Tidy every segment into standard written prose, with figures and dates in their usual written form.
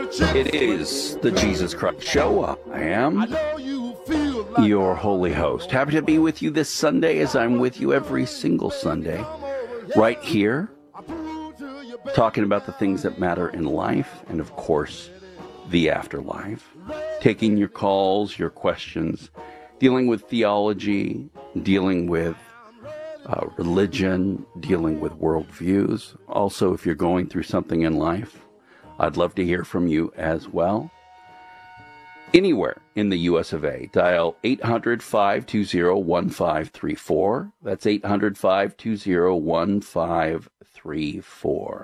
It is the Jesus Christ Show. I am your holy host. Happy to be with you this Sunday, as I'm with you every single Sunday, right here, talking about the things that matter in life and, of course, the afterlife. Taking your calls, your questions, dealing with theology, dealing with religion, dealing with worldviews. Also, if you're going through something in life, I'd love to hear from you as well. Anywhere in the U.S. of A, dial 800-520-1534. That's 800-520-1534.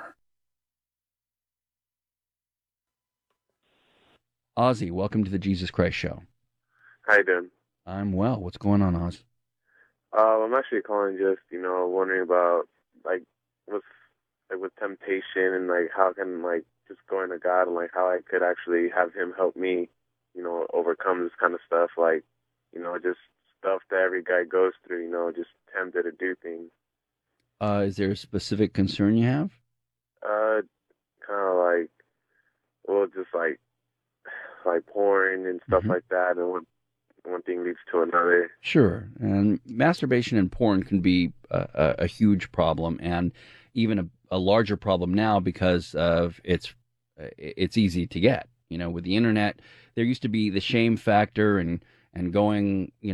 Ozzy, welcome to the Jesus Christ Show. How you doing? I'm well. What's going on, Oz? I'm actually calling just, wondering about, with temptation and, how can, just going to God and, how I could actually have Him help me, overcome this kind of stuff, just stuff that every guy goes through, just tempted to do things. Is there a specific concern you have? Kind of just porn and stuff like that, and one thing leads to another. Sure. And masturbation and porn can be a huge problem, and even a larger problem now because of it's easy to get. With the internet, there used to be the shame factor and going,